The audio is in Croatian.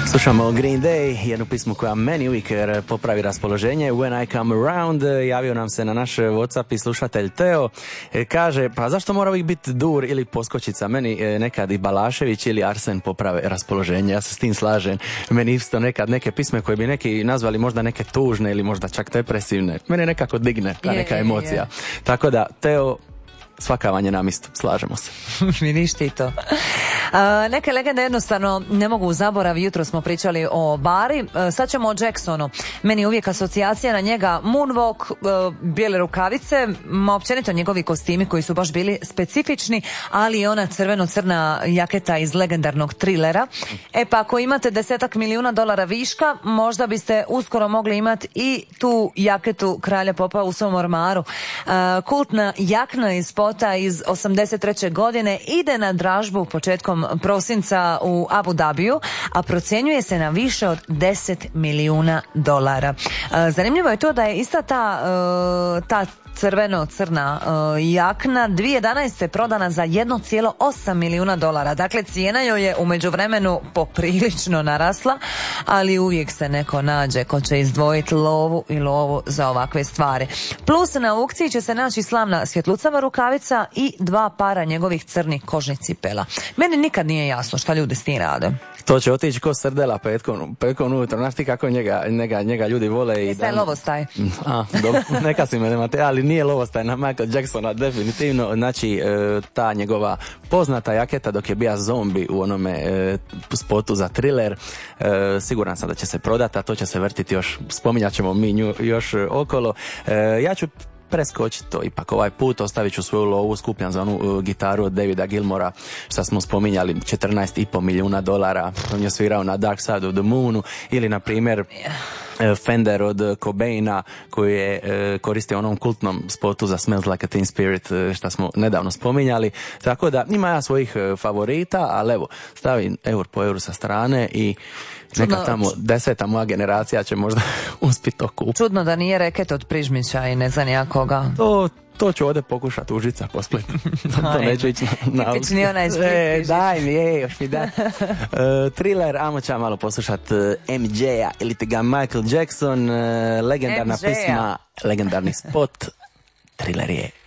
Slušamo Green Day, jednu pismu koja meni uvijek popravi raspoloženje. When I Come Around, javio nam se na naš WhatsApp i slušatelj Teo. Kaže, pa zašto mora uvijek biti dur ili poskočica? Meni nekad i Balašević ili Arsen poprave raspoloženje, ja se s tim slažem. Meni isto nekad neke pisme koje bi neki nazvali možda neke tužne ili možda čak depresivne. Mene nekako digne ta neka emocija. Tako da, Teo, svaka vam je na mjestu, slažemo se. Vidiš ti to. Neke legende jednostavno ne mogu zaboraviti. Jutro smo pričali o Bari, sad ćemo o Jacksonu. Meni uvijek asocijacija na njega Moonwalk, bijele rukavice, općenito njegovi kostimi koji su baš bili specifični, ali i ona crveno-crna jaketa iz legendarnog Thrillera. E pa ako imate $10 milijuna viška, možda biste uskoro mogli imati i tu jaketu kralja popa u svom ormaru. Kultna jakna iz spota iz 83. godine ide na dražbu početkom prosinca u Abu Dhabiju, a procjenjuje se na više od $10 milijuna. Zanimljivo je to da je ista ta crveno-crna jakna 2011. prodana za $1,8 milijuna. Dakle, cijena joj je u međuvremenu poprilično narasla, ali uvijek se neko nađe ko će izdvojiti lovu i lovu za ovakve stvari. Plus na aukciji će se naći slavna svjetlucava rukavica i 2 para njegovih crnih kožnih cipela. Meni nikad nije jasno šta ljudi s tim rade. To će otići ko srdela petkom ujutro. Znaš ti kako njega ljudi vole. Jeste je lovostaj. Dobro, neka si me nemate, ali nije lovostaj na Michael Jacksona, definitivno. Znači, ta njegova poznata jaketa dok je bio zombi u onome spotu za Thriller, siguran sam da će se prodati, a to će se vrtiti još, spominjat ćemo mi nju još okolo. Ja ću preskočiti to ipak ovaj put, ostavit ću svoju lovu, skupljam za onu gitaru od Davida Gilmora, što smo spominjali, $14,5 milijuna, on je svirao na Dark Side of the Moonu, ili na primjer Fender od Cobaina koji je koristio onom kultnom spotu za Smells Like a Teen Spirit što smo nedavno spominjali, tako da ima ja svojih favorita, ali evo, stavim eur po euru sa strane i neka tamo 10. moja generacija će možda uspjeti to kupiti. Čudno da nije reket od Prižmića i ne znam ja koga. To ću ovdje pokušati Užica po Splitu. To neću ići na tipični onaj Split. Daj mi, još mi da. Thriller, ajmo ćemo malo poslušati MJ-a ili ti ga Michael Jackson, legendarna pisma, legendarni spot. Thriller je